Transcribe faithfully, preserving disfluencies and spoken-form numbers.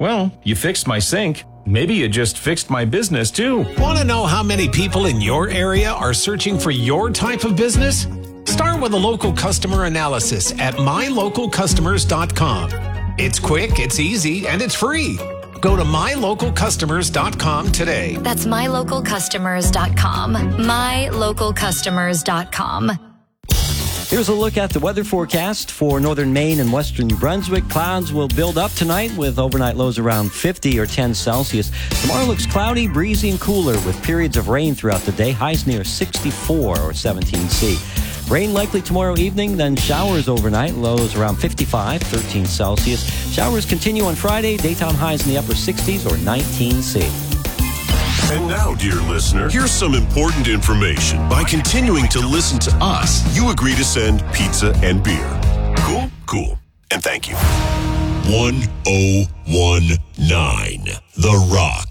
Well, you fixed my sink. Maybe you just fixed my business too. Want to know how many people in your area are searching for your type of business? Start with a local customer analysis at my local customers dot com. It's quick, it's easy, and it's free. Go to my local customers dot com today. That's my local customers dot com. my local customers dot com. Here's a look at the weather forecast for northern Maine and western New Brunswick. Clouds will build up tonight with overnight lows around fifty or ten Celsius. Tomorrow looks cloudy, breezy, and cooler with periods of rain throughout the day. Highs near sixty-four or seventeen C. Rain likely tomorrow evening, then showers overnight. Lows around fifty-five, thirteen Celsius. Showers continue on Friday. Daytime highs in the upper sixties or nineteen C. And now, dear listener, here's some important information. By continuing to listen to us, you agree to send pizza and beer. Cool? Cool. And thank you. one oh one nine The Rock.